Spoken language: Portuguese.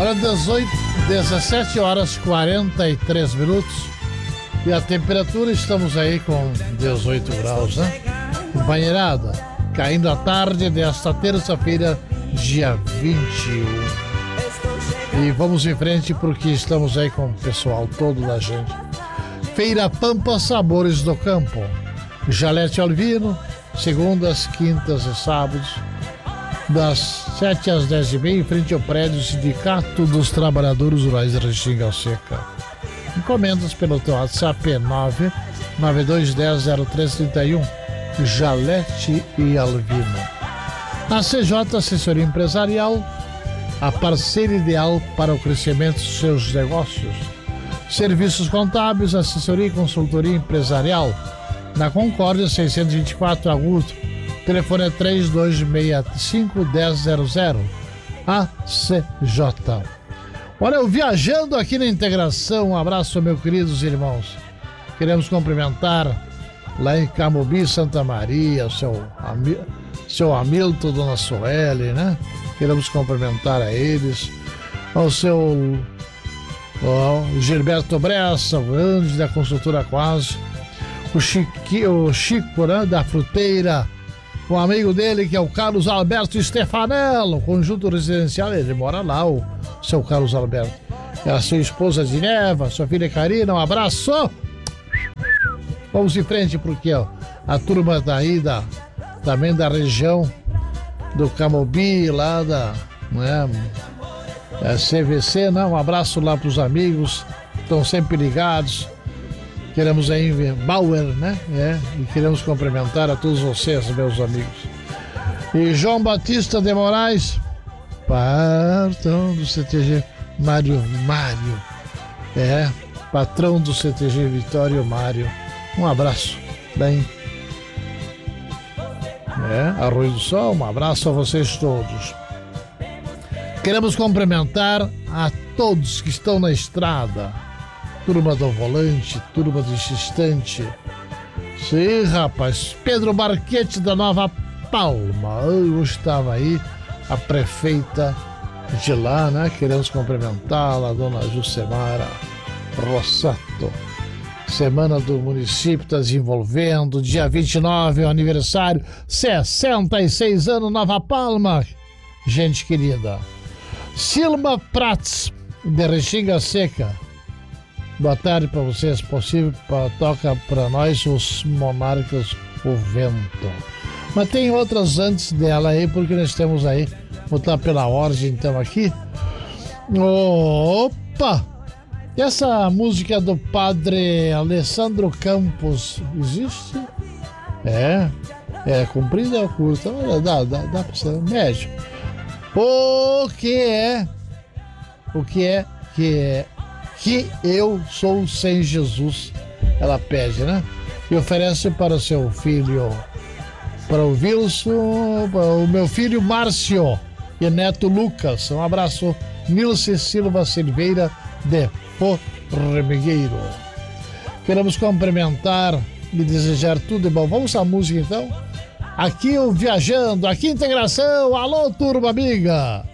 Hora 17 horas 43 minutos. E a temperatura, estamos aí com 18 graus, né? Companheirada, caindo a tarde desta terça-feira, dia 21. E vamos em frente porque estamos aí com o pessoal todo da gente. Feira Pampa Sabores do Campo. Jalete Alvino, segundas, quintas e sábados, das 7 às 10h30, em frente ao prédio Sindicato dos Trabalhadores Rurais de Restinga Seca. Encomendas pelo teu WhatsApp 992100331. Jalete e Alvino. A CJ Assessoria Empresarial, a parceira ideal para o crescimento dos seus negócios. Serviços contábeis, assessoria e consultoria empresarial. Na Concórdia 624 Agudo. Telefone é 3265-1000. ACJ. Olha, eu viajando aqui na Integração. Um abraço, meus queridos irmãos. Queremos cumprimentar lá em Camobi, Santa Maria, seu Hamilton, Dona Sueli, né? Queremos cumprimentar a eles. Ao seu Gilberto Bressa, o grande da Construtora Quase. O Chico, né, da Fruteira. O amigo dele, que é o Carlos Alberto Stefanello, conjunto residencial, ele mora lá, o seu Carlos Alberto. É a sua esposa Gineva, sua filha Karina, um abraço. Vamos em frente, porque ó, a turma daí, também da região do Camobi, lá da CVC, né? Um abraço lá para os amigos, estão sempre ligados. Queremos aí Bauer, né? E queremos cumprimentar a todos vocês, meus amigos. E João Batista de Moraes, patrão do CTG Mário, patrão do CTG Vitório Mário. Um abraço. Bem, Arroio do Sol, um abraço a vocês todos. Queremos cumprimentar a todos que estão na estrada. Turma do volante, turma do estante. Sim, rapaz. Pedro Marquete da Nova Palma. Hoje estava aí a prefeita de lá, né? Queremos cumprimentá-la, a dona Jucemara Rossato. Semana do município está desenvolvendo. Dia 29 é o aniversário. 66 anos, Nova Palma. Gente querida. Silma Prats, de Restinga Seca. Boa tarde para vocês. Possível, toca para nós os Monarcas o Vento. Mas tem outras antes dela aí, porque nós temos aí, vou estar pela ordem então aqui. Opa! E essa música do padre Alessandro Campos existe? É comprida ou curta? Dá para ser médio. O que eu sou sem Jesus, ela pede, né? E oferece para o seu filho, para o Wilson, para o meu filho Márcio e neto Lucas. Um abraço, Nilce Silva Silveira de Formigueiro. Queremos cumprimentar e desejar tudo de bom. Vamos à música então? Aqui o Viajando, aqui Integração. Alô, turma amiga!